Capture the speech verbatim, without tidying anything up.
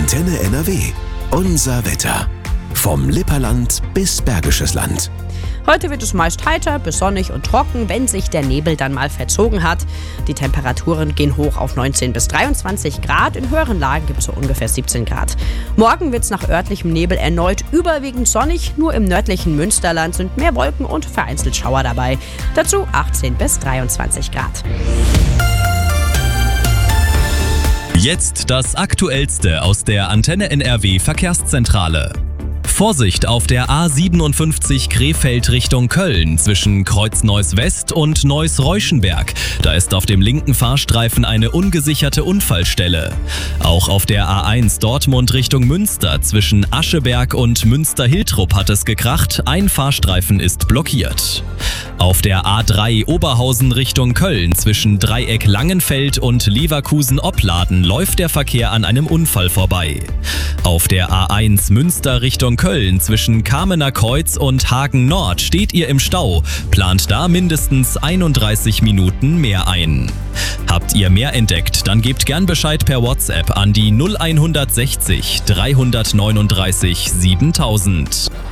Antenne N R W. Unser Wetter. Vom Lipperland bis Bergisches Land. Heute wird es meist heiter bis sonnig und trocken, wenn sich der Nebel dann mal verzogen hat. Die Temperaturen gehen hoch auf neunzehn bis dreiundzwanzig Grad. In höheren Lagen gibt es so ungefähr siebzehn Grad. Morgen wird es nach örtlichem Nebel erneut überwiegend sonnig. Nur im nördlichen Münsterland sind mehr Wolken und vereinzelt Schauer dabei. Dazu achtzehn bis dreiundzwanzig Grad. Jetzt das Aktuellste aus der Antenne N R W Verkehrszentrale. Vorsicht auf der A siebenundfünfzig Krefeld Richtung Köln zwischen Kreuzneuß West und Neuss-Reuschenberg. Da ist auf dem linken Fahrstreifen eine ungesicherte Unfallstelle. Auch auf der A eins Dortmund Richtung Münster zwischen Ascheberg und Münster-Hiltrup hat es gekracht. Ein Fahrstreifen ist blockiert. Auf der A drei Oberhausen Richtung Köln zwischen Dreieck Langenfeld und Leverkusen-Opladen läuft der Verkehr an einem Unfall vorbei. Auf der A eins Münster Richtung Köln zwischen Kamener Kreuz und Hagen Nord steht ihr im Stau. Plant da mindestens einunddreißig Minuten mehr ein. Habt ihr mehr entdeckt, dann gebt gern Bescheid per WhatsApp an die null eins sechzig dreihundertneununddreißig siebentausend.